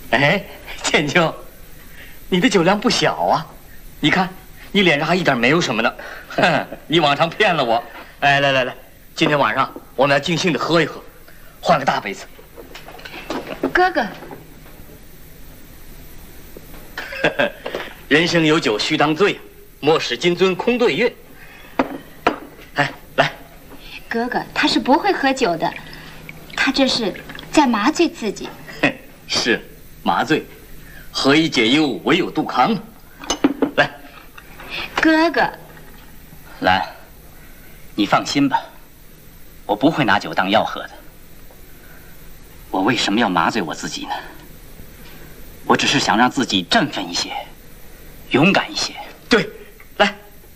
哎，建秋，你的酒量不小啊！你看，你脸上还一点没有什么呢。你往常骗了我。哎，来，今天晚上我们要尽兴的喝一喝，换个大杯子。 哥哥， 人生有酒须当醉，莫使金樽空对月。哎，来， 哥哥他是不会喝酒的，他这是在麻醉自己。 是麻醉，何以解忧，唯有杜康嘛。来， 哥哥， 兰，你放心吧，我不会拿酒当药喝的。我为什么要麻醉我自己呢？我只是想让自己振奋一些，勇敢一些。 对，